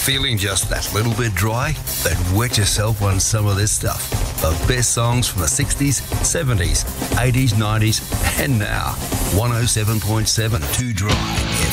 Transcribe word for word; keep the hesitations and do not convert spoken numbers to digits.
Feeling just that little bit dry? Then wet yourself on some of this stuff. The best songs from the sixties, seventies, eighties, nineties, and now. one oh seven point seven Too Dry